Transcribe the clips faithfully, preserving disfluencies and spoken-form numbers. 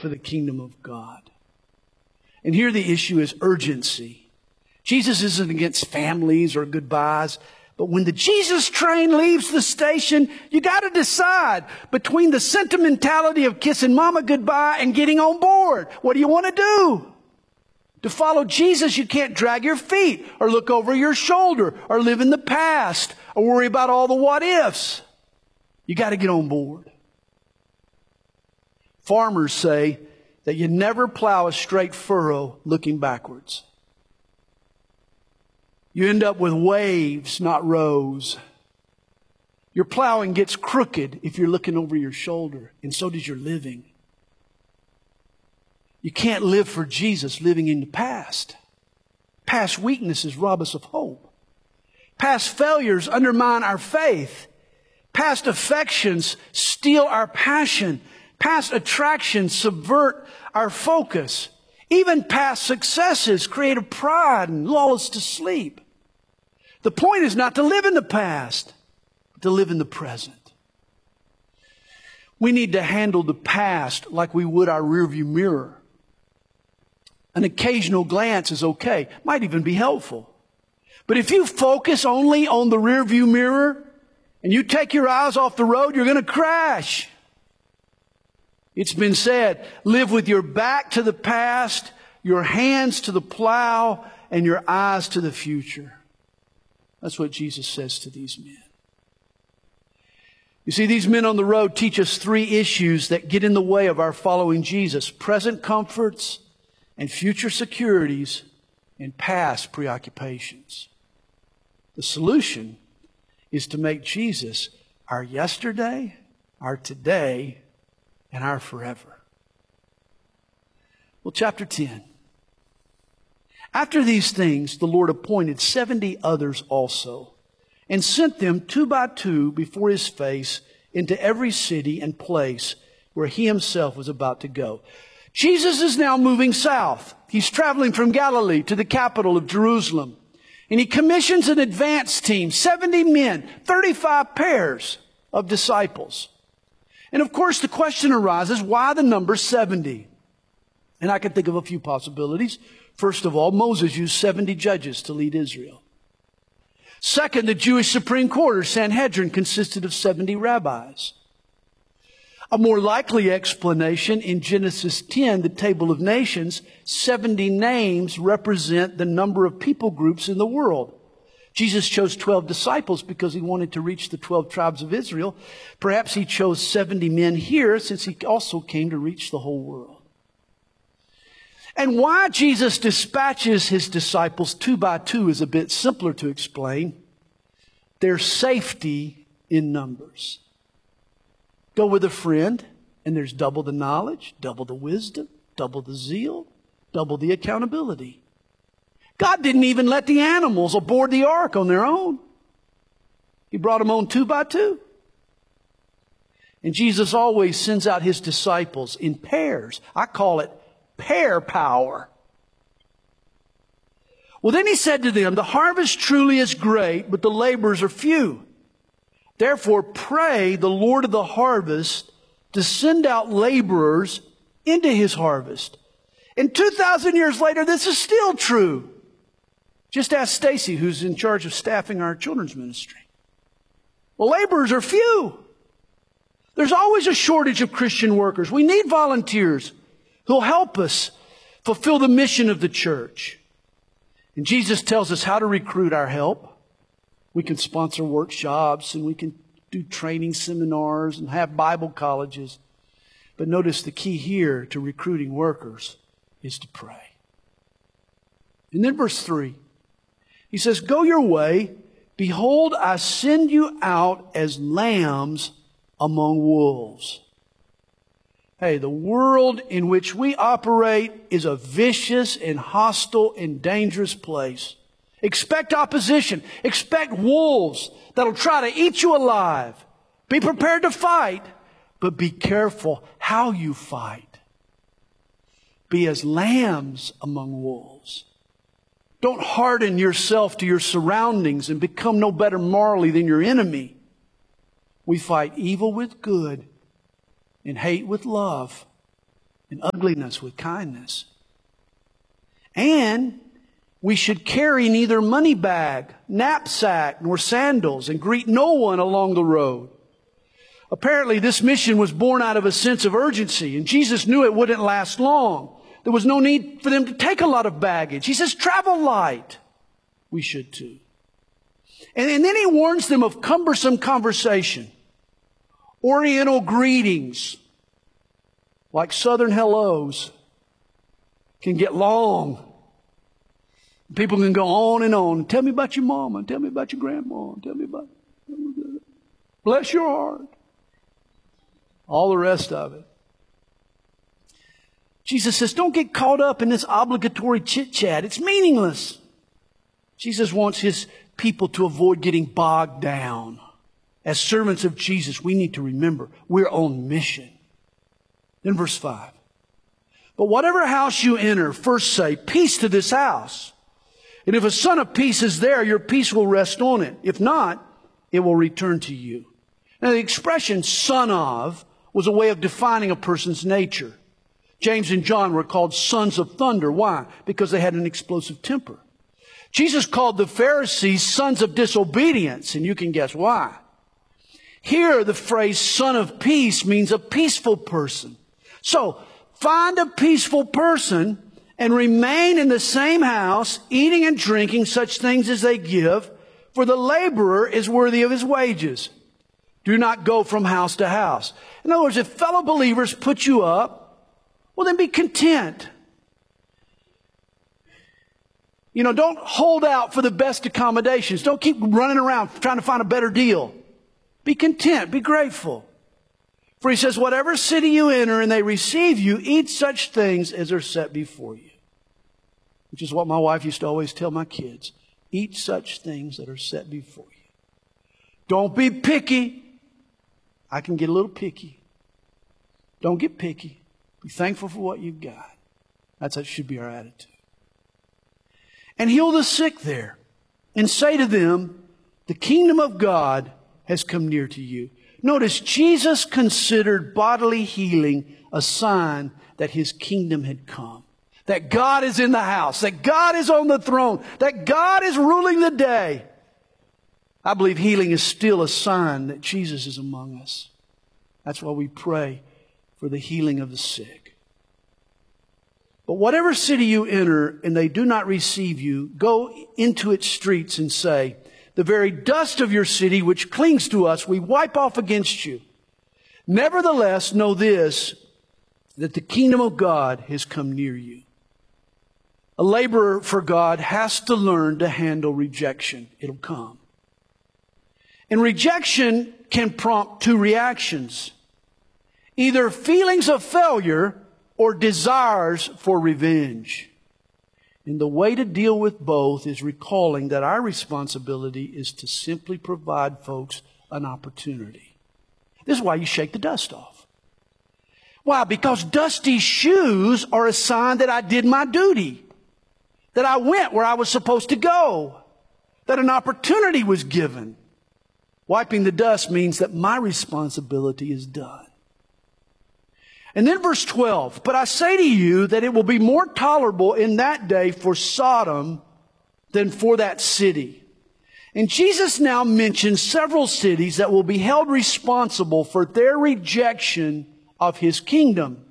for the kingdom of God. And here the issue is urgency. Jesus isn't against families or goodbyes. But when the Jesus train leaves the station, you got to decide between the sentimentality of kissing mama goodbye and getting on board. What do you want to do? To follow Jesus, you can't drag your feet or look over your shoulder or live in the past or worry about all the what ifs. You got to get on board. Farmers say that you never plow a straight furrow looking backwards. You end up with waves, not rows. Your plowing gets crooked if you're looking over your shoulder, and so does your living. You can't live for Jesus living in the past. Past weaknesses rob us of hope. Past failures undermine our faith. Past affections steal our passion. Past attractions subvert our focus. Even past successes create a pride and lull us to sleep. The point is not to live in the past, but to live in the present. We need to handle the past like we would our rearview mirror. An occasional glance is okay, might even be helpful. But if you focus only on the rearview mirror and you take your eyes off the road, you're going to crash. It's been said, live with your back to the past, your hands to the plow, and your eyes to the future. That's what Jesus says to these men. You see, these men on the road teach us three issues that get in the way of our following Jesus: present comforts and future securities and past preoccupations. The solution is to make Jesus our yesterday, our today, and our forever. Well, chapter ten. After these things, the Lord appointed seventy others also, and sent them two by two before his face into every city and place where he himself was about to go. Jesus is now moving south. He's traveling from Galilee to the capital of Jerusalem. And he commissions an advance team, seventy men, thirty-five pairs of disciples. And of course, the question arises, why the number seventy? And I can think of a few possibilities. First of all, Moses used seventy judges to lead Israel. Second, the Jewish Supreme Court, or Sanhedrin, consisted of seventy rabbis. A more likely explanation, in Genesis ten, the table of nations, seventy names represent the number of people groups in the world. Jesus chose twelve disciples because he wanted to reach the twelve tribes of Israel. Perhaps he chose seventy men here since he also came to reach the whole world. And why Jesus dispatches his disciples two by two is a bit simpler to explain. There's safety in numbers. Go with a friend, and there's double the knowledge, double the wisdom, double the zeal, double the accountability. God didn't even let the animals aboard the ark on their own. He brought them on two by two. And Jesus always sends out his disciples in pairs. I call it pair power. Well, then he said to them, the harvest truly is great, but the laborers are few. Therefore, pray the Lord of the harvest to send out laborers into his harvest. And two thousand years later, this is still true. Just ask Stacy, who's in charge of staffing our children's ministry. Well, laborers are few. There's always a shortage of Christian workers. We need volunteers who'll help us fulfill the mission of the church. And Jesus tells us how to recruit our help. We can sponsor workshops and we can do training seminars and have Bible colleges. But notice the key here to recruiting workers is to pray. And then verse three. He says, go your way. Behold, I send you out as lambs among wolves. Hey, the world in which we operate is a vicious and hostile and dangerous place. Expect opposition. Expect wolves that'll try to eat you alive. Be prepared to fight, but be careful how you fight. Be as lambs among wolves. Don't harden yourself to your surroundings and become no better morally than your enemy. We fight evil with good and hate with love and ugliness with kindness. And we should carry neither money bag, knapsack, nor sandals, and greet no one along the road. Apparently, this mission was born out of a sense of urgency, and Jesus knew it wouldn't last long. There was no need for them to take a lot of baggage. He says, travel light. We should too. And, and then he warns them of cumbersome conversation, Oriental greetings, like Southern hellos, can get long. People can go on and on. Tell me about your mama. Tell me about your grandma. Tell me about, bless your heart. All the rest of it. Jesus says, don't get caught up in this obligatory chit-chat. It's meaningless. Jesus wants his people to avoid getting bogged down. As servants of Jesus, we need to remember we're on mission. Then verse five. But whatever house you enter, first say, peace to this house. And if a son of peace is there, your peace will rest on it. If not, it will return to you. Now the expression son of was a way of defining a person's nature. James and John were called sons of thunder. Why? Because they had an explosive temper. Jesus called the Pharisees sons of disobedience, and you can guess why. Here, the phrase son of peace means a peaceful person. So, find a peaceful person and remain in the same house, eating and drinking such things as they give, for the laborer is worthy of his wages. Do not go from house to house. In other words, if fellow believers put you up, well, then be content. You know, don't hold out for the best accommodations. Don't keep running around trying to find a better deal. Be content. Be grateful. For he says, whatever city you enter and they receive you, eat such things as are set before you. Which is what my wife used to always tell my kids. Eat such things that are set before you. Don't be picky. I can get a little picky. Don't get picky. Be thankful for what you've got. That's that should be our attitude. And heal the sick there. And say to them, the kingdom of God has come near to you. Notice, Jesus considered bodily healing a sign that his kingdom had come. That God is in the house. That God is on the throne. That God is ruling the day. I believe healing is still a sign that Jesus is among us. That's why we pray for the healing of the sick. But whatever city you enter and they do not receive you, go into its streets and say, the very dust of your city which clings to us, we wipe off against you. Nevertheless, know this, that the kingdom of God has come near you. A laborer for God has to learn to handle rejection. It'll come. And rejection can prompt two reactions. Either feelings of failure or desires for revenge. And the way to deal with both is recalling that our responsibility is to simply provide folks an opportunity. This is why you shake the dust off. Why? Because dusty shoes are a sign that I did my duty. That I went where I was supposed to go. That an opportunity was given. Wiping the dust means that my responsibility is done. And then verse twelve, but I say to you that it will be more tolerable in that day for Sodom than for that city. And Jesus now mentions several cities that will be held responsible for their rejection of his kingdom.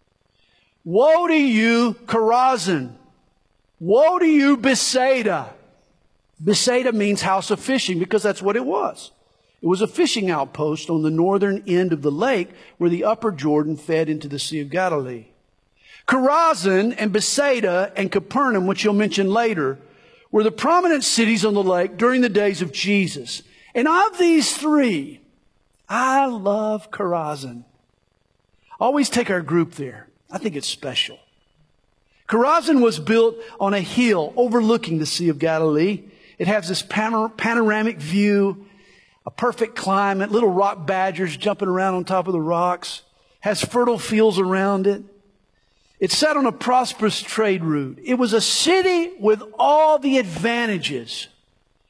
Woe to you, Chorazin. Woe to you, Bethsaida. Bethsaida means house of fishing because that's what it was. It was a fishing outpost on the northern end of the lake where the upper Jordan fed into the Sea of Galilee. Chorazin and Bethsaida and Capernaum, which you'll mention later, were the prominent cities on the lake during the days of Jesus. And of these three, I love Chorazin. Always take our group there. I think it's special. Chorazin was built on a hill overlooking the Sea of Galilee. It has this panor- panoramic view, a perfect climate, little rock badgers jumping around on top of the rocks, has fertile fields around it. It's set on a prosperous trade route. It was a city with all the advantages.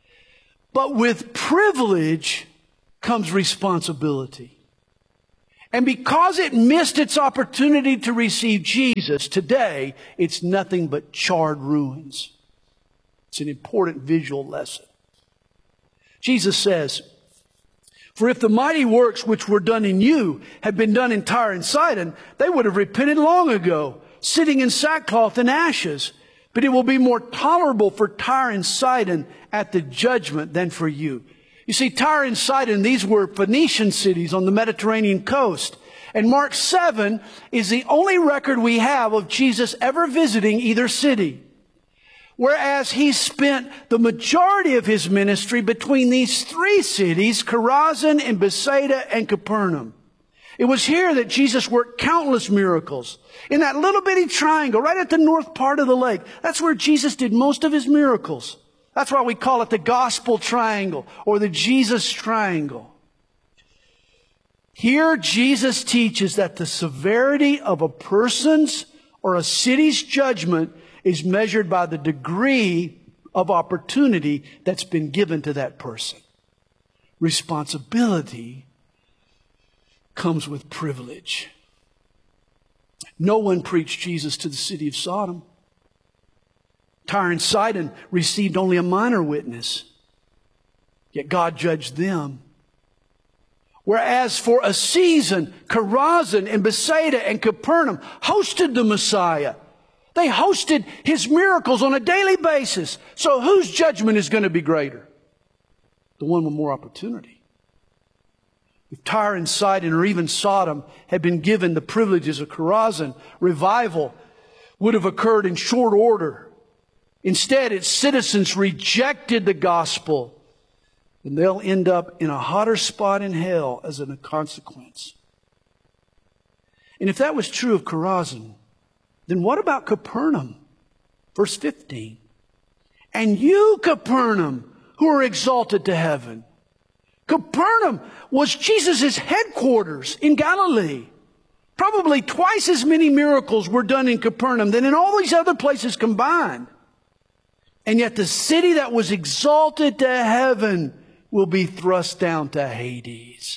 But with privilege comes responsibility. And because it missed its opportunity to receive Jesus, today it's nothing but charred ruins. It's an important visual lesson. Jesus says, "For if the mighty works which were done in you had been done in Tyre and Sidon, they would have repented long ago, sitting in sackcloth and ashes. But it will be more tolerable for Tyre and Sidon at the judgment than for you." You see, Tyre and Sidon, these were Phoenician cities on the Mediterranean coast. And Mark seven is the only record we have of Jesus ever visiting either city. Whereas he spent the majority of his ministry between these three cities, Chorazin and Bethsaida and Capernaum. It was here that Jesus worked countless miracles. In that little bitty triangle, right at the north part of the lake, that's where Jesus did most of his miracles. That's why we call it the Gospel Triangle or the Jesus Triangle. Here, Jesus teaches that the severity of a person's or a city's judgment is measured by the degree of opportunity that's been given to that person. Responsibility comes with privilege. No one preached Jesus to the city of Sodom. Tyre and Sidon received only a minor witness, yet God judged them. Whereas for a season, Chorazin and Bethsaida and Capernaum hosted the Messiah. They hosted his miracles on a daily basis. So whose judgment is going to be greater? The one with more opportunity. If Tyre and Sidon or even Sodom had been given the privileges of Chorazin, revival would have occurred in short order. Instead, its citizens rejected the gospel, and they'll end up in a hotter spot in hell as a consequence. And if that was true of Chorazin, then what about Capernaum? Verse fifteen. "And you, Capernaum, who are exalted to heaven." Capernaum was Jesus' headquarters in Galilee. Probably twice as many miracles were done in Capernaum than in all these other places combined. And yet the city that was exalted to heaven will be thrust down to Hades.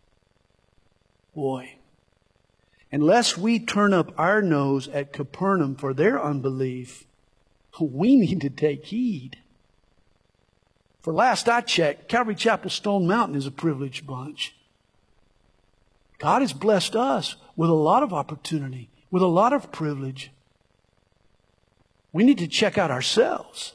Boy, unless we turn up our nose at Capernaum for their unbelief, we need to take heed. For last I checked, Calvary Chapel Stone Mountain is a privileged bunch. God has blessed us with a lot of opportunity, with a lot of privilege. We need to check out ourselves.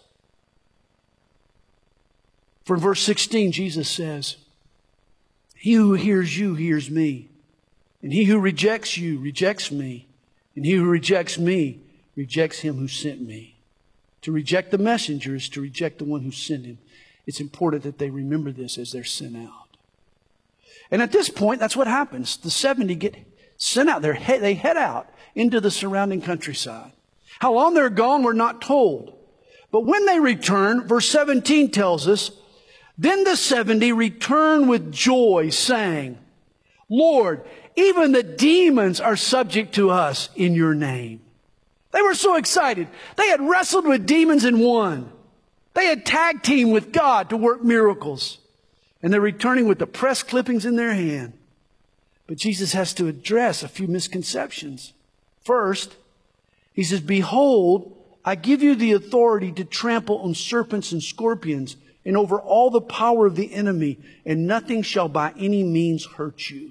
For verse sixteen, Jesus says, "He who hears you hears me, and he who rejects you rejects me, and he who rejects me rejects him who sent me." To reject the messenger is to reject the one who sent him. It's important that they remember this as they're sent out. And at this point, that's what happens. The seventy get sent out. They're he- they head out into the surrounding countryside. How long they're gone, we're not told. But when they return, verse seventeen tells us, "Then the seventy returned with joy, saying, 'Lord, even the demons are subject to us in your name.'" They were so excited. They had wrestled with demons and won. They had tag teamed with God to work miracles. And they're returning with the press clippings in their hand. But Jesus has to address a few misconceptions. First, he says, "Behold, I give you the authority to trample on serpents and scorpions and over all the power of the enemy, and nothing shall by any means hurt you."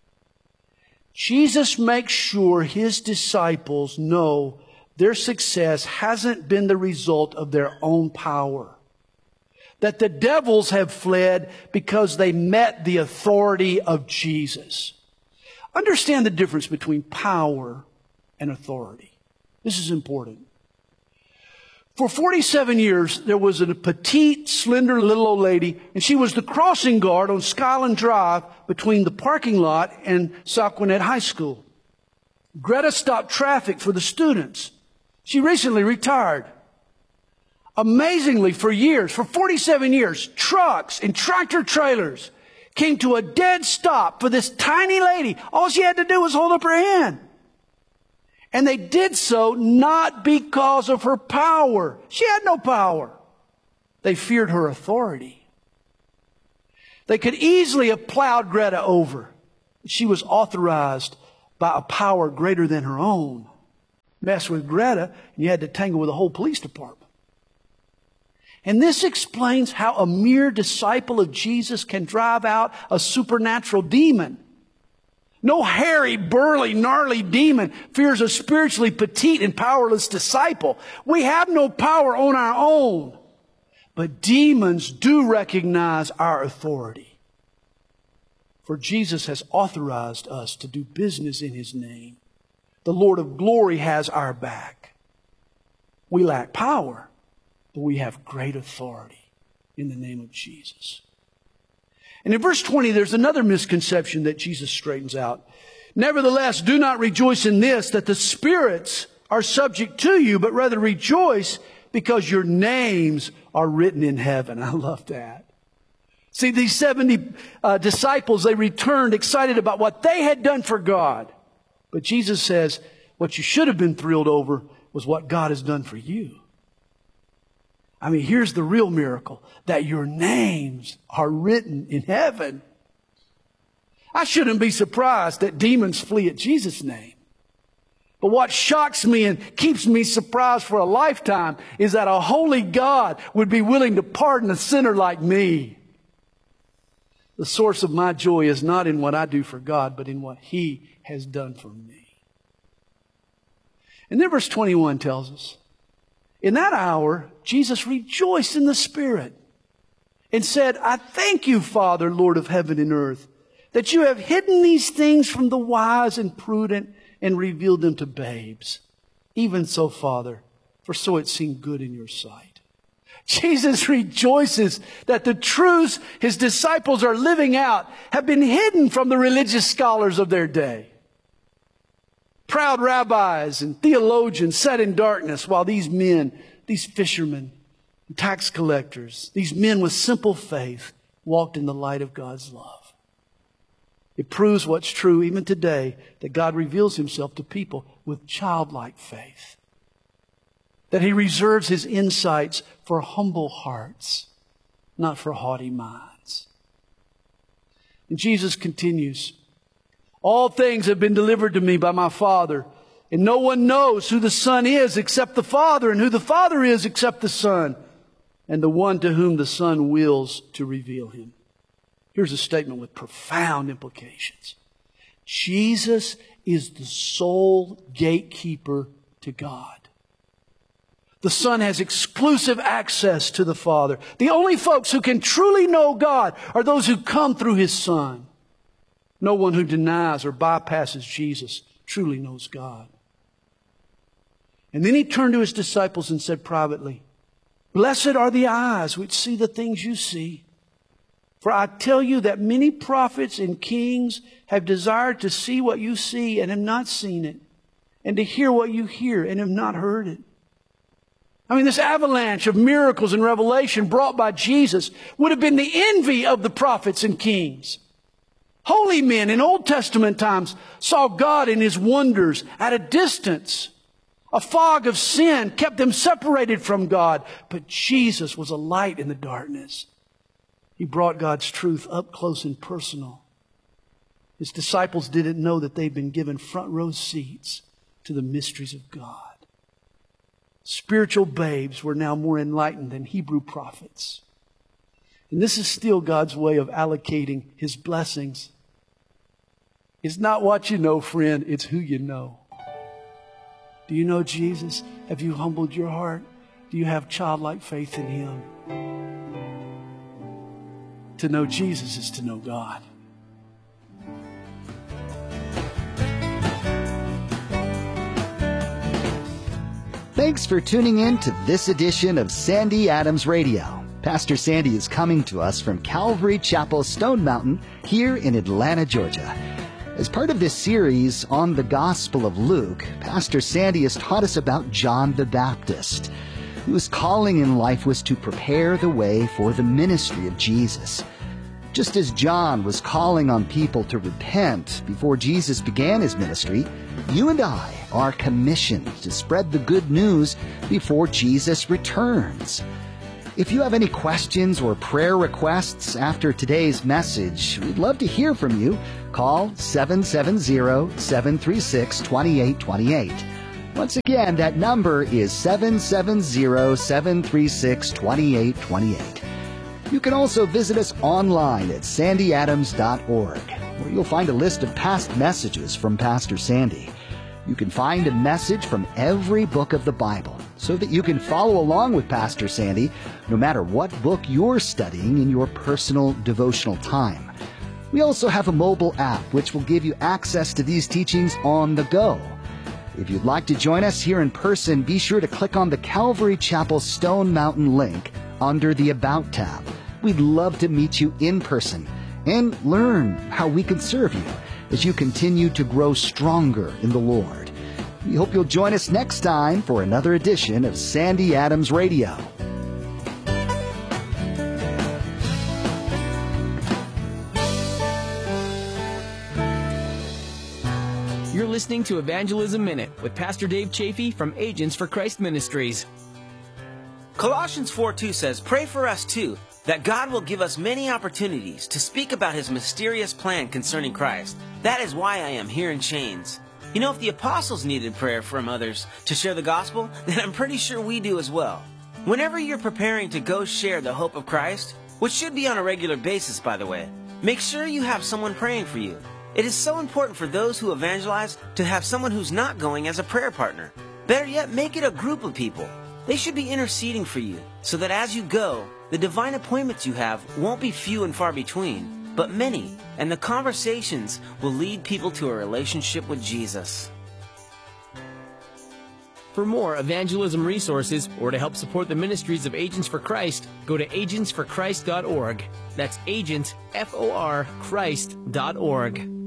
Jesus makes sure his disciples know their success hasn't been the result of their own power. That the devils have fled because they met the authority of Jesus. Understand the difference between power and authority. This is important. For forty-seven years, there was a petite, slender little old lady, and she was the crossing guard on Skyland Drive between the parking lot and South Gwinnett High School. Greta stopped traffic for the students. She recently retired. Amazingly, for years, for forty-seven years, trucks and tractor trailers came to a dead stop for this tiny lady. All she had to do was hold up her hand. And they did so not because of her power. She had no power. They feared her authority. They could easily have plowed Greta over. She was authorized by a power greater than her own. Mess with Greta, and you had to tangle with the whole police department. And this explains how a mere disciple of Jesus can drive out a supernatural demon. No hairy, burly, gnarly demon fears a spiritually petite and powerless disciple. We have no power on our own. But demons do recognize our authority. For Jesus has authorized us to do business in His name. The Lord of glory has our back. We lack power, but we have great authority in the name of Jesus. And in verse twenty, there's another misconception that Jesus straightens out. Nevertheless, do not rejoice in this, that the spirits are subject to you, but rather rejoice because your names are written in heaven. I love that. See, these seventy uh, disciples, they returned excited about what they had done for God. But Jesus says, what you should have been thrilled over was what God has done for you. I mean, here's the real miracle, that your names are written in heaven. I shouldn't be surprised that demons flee at Jesus' name. But what shocks me and keeps me surprised for a lifetime is that a holy God would be willing to pardon a sinner like me. The source of my joy is not in what I do for God, but in what He has done for me. And then verse twenty-one tells us, in that hour, Jesus rejoiced in the Spirit and said, I thank you, Father, Lord of heaven and earth, that you have hidden these things from the wise and prudent and revealed them to babes. Even so, Father, for so it seemed good in your sight. Jesus rejoices that the truths His disciples are living out have been hidden from the religious scholars of their day. Proud rabbis and theologians sat in darkness while these men, these fishermen, tax collectors, these men with simple faith walked in the light of God's love. It proves what's true even today, that God reveals Himself to people with childlike faith. That He reserves His insights for humble hearts, not for haughty minds. And Jesus continues, all things have been delivered to me by my Father, and no one knows who the Son is except the Father, and who the Father is except the Son, and the one to whom the Son wills to reveal Him. Here's a statement with profound implications. Jesus is the sole gatekeeper to God. The Son has exclusive access to the Father. The only folks who can truly know God are those who come through His Son. No one who denies or bypasses Jesus truly knows God. And then He turned to His disciples and said privately, blessed are the eyes which see the things you see. For I tell you that many prophets and kings have desired to see what you see and have not seen it, and to hear what you hear and have not heard it. I mean, this avalanche of miracles and revelation brought by Jesus would have been the envy of the prophets and kings. Holy men in Old Testament times saw God in His wonders at a distance. A fog of sin kept them separated from God, but Jesus was a light in the darkness. He brought God's truth up close and personal. His disciples didn't know that they'd been given front row seats to the mysteries of God. Spiritual babes were now more enlightened than Hebrew prophets. And this is still God's way of allocating His blessings. It's not what you know, friend. It's who you know. Do you know Jesus? Have you humbled your heart? Do you have childlike faith in Him? To know Jesus is to know God. Thanks for tuning in to this edition of Sandy Adams Radio. Pastor Sandy is coming to us from Calvary Chapel, Stone Mountain, here in Atlanta, Georgia. As part of this series on the Gospel of Luke, Pastor Sandy has taught us about John the Baptist, whose calling in life was to prepare the way for the ministry of Jesus. Just as John was calling on people to repent before Jesus began His ministry, you and I are commissioned to spread the good news before Jesus returns. If you have any questions or prayer requests after today's message, we'd love to hear from you. Call seven seven zero, seven three six, two eight two eight. Once again, that number is seven seven zero, seven three six, two eight two eight. You can also visit us online at sandy adams dot org, where you'll find a list of past messages from Pastor Sandy. You can find a message from every book of the Bible so that you can follow along with Pastor Sandy no matter what book you're studying in your personal devotional time. We also have a mobile app which will give you access to these teachings on the go. If you'd like to join us here in person, be sure to click on the Calvary Chapel Stone Mountain link under the About tab. We'd love to meet you in person and learn how we can serve you as you continue to grow stronger in the Lord. We hope you'll join us next time for another edition of Sandy Adams Radio. You're listening to Evangelism Minute with Pastor Dave Chafee from Agents for Christ Ministries. Colossians four two says, "Pray for us too, that God will give us many opportunities to speak about His mysterious plan concerning Christ. That is why I am here in chains." You know, if the apostles needed prayer from others to share the gospel, then I'm pretty sure we do as well. Whenever you're preparing to go share the hope of Christ, which should be on a regular basis, by the way, make sure you have someone praying for you. It is so important for those who evangelize to have someone who's not going as a prayer partner. Better yet, make it a group of people. They should be interceding for you, so that as you go, the divine appointments you have won't be few and far between, but many, and the conversations will lead people to a relationship with Jesus. For more evangelism resources or to help support the ministries of Agents for Christ, go to agents for christ dot org. That's agents, F O R, Christ dot org.